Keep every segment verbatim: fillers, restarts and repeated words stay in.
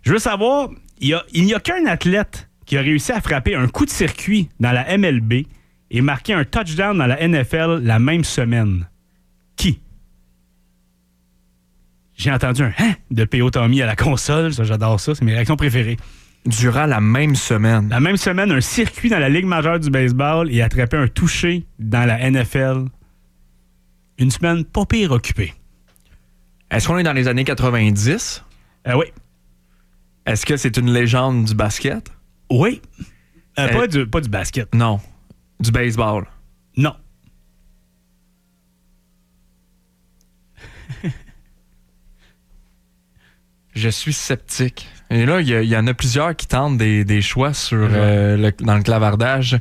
Je veux savoir, il, y a, il n'y a qu'un athlète qui a réussi à frapper un coup de circuit dans la M L B et marquer un touchdown dans la N F L la même semaine. Qui? J'ai entendu un « hein » de P O Tommy à la console. Ça, j'adore ça. C'est mes réactions préférées. Durant la même semaine. La même semaine, un circuit dans la Ligue majeure du baseball et attraper un touché dans la N F L. Une semaine pas pire occupée. Est-ce qu'on est dans les années quatre-vingt-dix? Euh, oui. Est-ce que c'est une légende du basket? Oui. Euh, Euh, pas, du, pas du basket. Non. Du baseball? Non. Je suis sceptique. Et là, il y, y en a plusieurs qui tentent des, des choix sur, euh, le, dans le clavardage.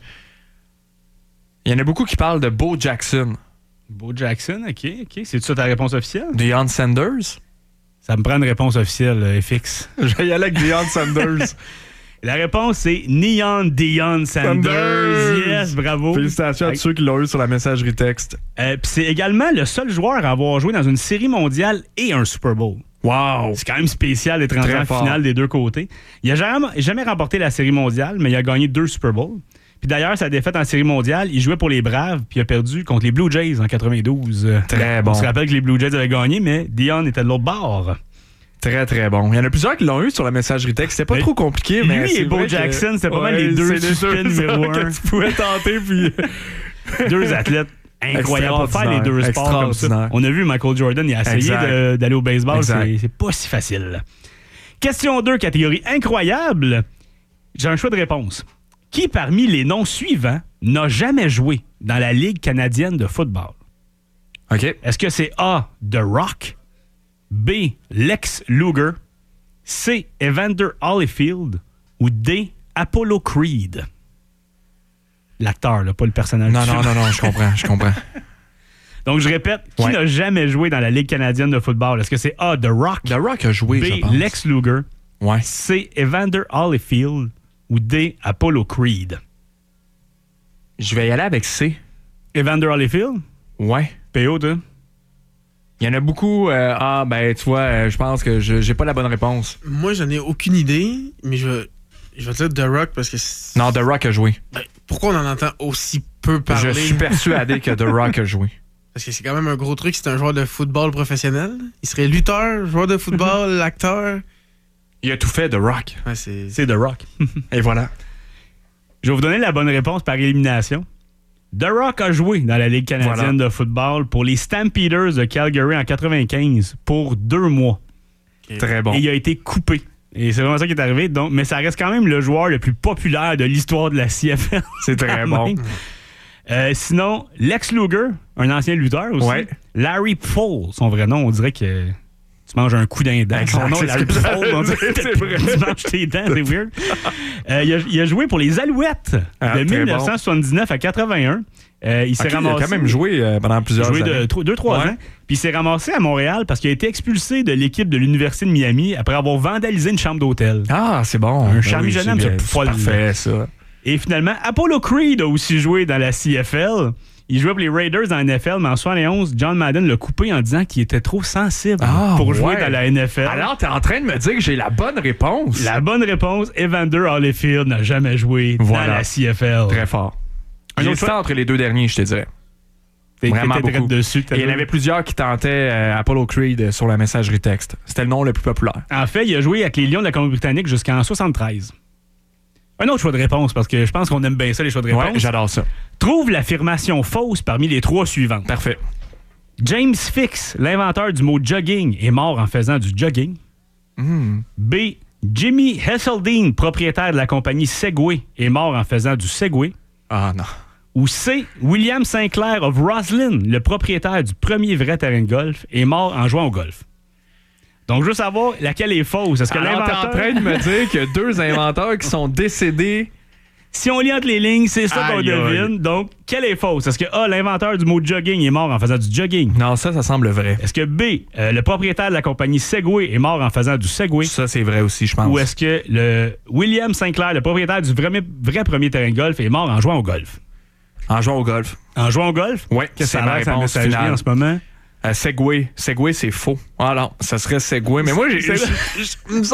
Il y en a beaucoup qui parlent de Bo Jackson. Bo Jackson, OK, OK. C'est-tu ça ta réponse officielle? Deion Sanders? Ça me prend une réponse officielle, euh, F X. Je vais y aller avec Deion Sanders. La réponse, c'est Neon Deion Sanders. Sanders. Yes, bravo. Félicitations à tous ceux qui l'ont eu sur la messagerie texte. Euh, Puis c'est également le seul joueur à avoir joué dans une série mondiale et un Super Bowl. Wow! C'est quand même spécial d'être rentré en fort. finale des deux côtés. Il n'a jamais, jamais remporté la série mondiale, mais il a gagné deux Super Bowls. Puis d'ailleurs, sa défaite en série mondiale, il jouait pour les Braves, puis il a perdu contre les Blue Jays en quatre-vingt-douze. Très On bon. se rappelle que les Blue Jays avaient gagné, mais Deion était de l'autre bord. Très, très bon. Il y en a plusieurs qui l'ont eu sur la messagerie texte. C'était pas Mais trop compliqué, lui mais. et c'est Bo vrai que- Jackson, c'était pas mal Ouais, les deux c'est les suspects deux numéro que un. tu pouvais tenter, puis. Deux athlètes incroyables. Faire les deux sports comme ça. Extraordinaire. On a vu Michael Jordan, il a essayé Exact. de- d'aller au baseball. Exact. C'est, c'est pas si facile. Question deux, catégorie incroyable. J'ai un choix de réponse. Qui parmi les noms suivants n'a jamais joué dans la Ligue canadienne de football? OK. Est-ce que c'est A, The Rock, B, Lex Luger, C, Evander Holyfield ou D, Apollo Creed? L'acteur, là, pas le personnage. Non, du non, film. non, non, je comprends, je comprends. Donc, je répète, qui Ouais. n'a jamais joué dans la Ligue canadienne de football? Est-ce que c'est A, The Rock, The Rock a joué, je B, pense. Lex Luger, Ouais. C, Evander Holyfield ou D, Apollo Creed? Je vais y aller avec C. Evander Holyfield? Ouais. P O, toi? Il y en a beaucoup. euh, ah, ben, tu vois, euh, je pense que je j'ai pas la bonne réponse. Moi, j'en ai aucune idée, mais je vais, je vais dire The Rock parce que. c'est- Non, The Rock a joué. Ben, pourquoi on en entend aussi peu parler? Je suis persuadé que The Rock a joué. Parce que c'est quand même un gros truc, c'est un joueur de football professionnel. Il serait lutteur, joueur de football, acteur. Il a tout fait, The Rock. Ouais, c'est... C'est The Rock. Et voilà. Je vais vous donner la bonne réponse par élimination. The Rock a joué dans la Ligue canadienne Voilà. de football pour les Stampeders de Calgary en quatre-vingt-quinze pour deux mois. Très bon. Et il a été coupé. Et c'est vraiment ça qui est arrivé. Donc, mais ça reste quand même le joueur le plus populaire de l'histoire de la C F L. C'est très Quand bon. même. Euh, sinon, Lex Luger, un ancien lutteur aussi. Ouais. Larry Paul, son vrai nom, on dirait que tu manges un coup d'un dent. Exact, Son nom, c'est Larry ce que Paul, on dirait j'allais que dire, c'est vrai. tu manges tes dents, c'est weird. Euh, il, a, il a joué pour les Alouettes Ah, de très dix-neuf cent soixante-dix-neuf à quatre-vingt-un. Euh, il s'est Ok, il ramassé. a quand même joué euh, pendant Il a plusieurs joué années. de deux trois Ouais. ans. Puis il s'est ramassé à Montréal parce qu'il a été expulsé de l'équipe de l'Université de Miami après avoir vandalisé une chambre d'hôtel. Ah, c'est bon. Un Ben charmé oui, jeune c'est homme, bien. c'est folle. Parfait, ça. Et finalement, Apollo Creed a aussi joué dans la C F L. Il jouait pour les Raiders dans la N F L, mais en soixante et onze, John Madden l'a coupé en disant qu'il était trop sensible Ah, pour jouer ouais. dans la N F L. Alors, t'es en train de me dire que j'ai la bonne réponse. La bonne réponse, Evander Holyfield n'a jamais joué Voilà. dans la C F L. Très fort. Un autre J'hésitais choix? entre les deux derniers, je te dirais. T'es- Vraiment t'étais beaucoup. direct dessus. Et il y en avait plusieurs qui tentaient euh, Apollo Creed euh, sur la messagerie texte. C'était le nom le plus populaire. En fait, il a joué avec les Lions de la Colombie-Britannique jusqu'en soixante-treize. Un autre choix de réponse, parce que je pense qu'on aime bien ça, les choix de réponse. Ouais, j'adore ça. Trouve l'affirmation fausse parmi les trois suivantes. Parfait. James Fix, l'inventeur du mot jogging, est mort en faisant du jogging. Mm. B. Jimmy Hesseldine, propriétaire de la compagnie Segway, est mort en faisant du Segway. Ah non. Ou C. William Sinclair of Roslyn, le propriétaire du premier vrai terrain de golf, est mort en jouant au golf. Donc, je veux savoir laquelle est fausse. Est-ce que Alors, t'es en l'inventeur... train de me dire qu'il y a deux inventeurs qui sont décédés. Si on lit entre les lignes, c'est ça qu'on Aïe, aïe. devine. Donc, quelle est fausse? Est-ce que A, l'inventeur du mot jogging est mort en faisant du jogging? Non, ça, ça semble vrai. Est-ce que B, euh, le propriétaire de la compagnie Segway est mort en faisant du Segway? Ça, c'est vrai aussi, je pense. Ou est-ce que le William Sinclair, le propriétaire du vrai, vrai premier terrain de golf, est mort en jouant au golf? En jouant au golf. En jouant au golf? Ouais, Qu'est-ce que c'est ça a ma l'air, sa réponse messagerie finale. en ce moment? Euh, Segway. Segway, c'est faux. Ah non, ça serait Segway. Mais moi, j'ai... C'est- j'ai- j'ai-